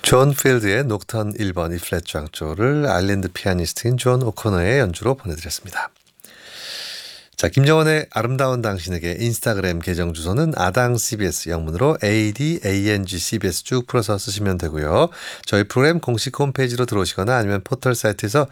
존 필드의 녹턴 1번 E플랫 장조를 아일랜드 피아니스트인 존 오코너의 연주로 보내드렸습니다. 자, 김정원의 아름다운 당신에게 인스타그램 계정 주소는 아당CBS 영문으로 ADANGCBS 쭉 풀어서 쓰시면 되고요. 저희 프로그램 공식 홈페이지로 들어오시거나 아니면 포털 사이트에서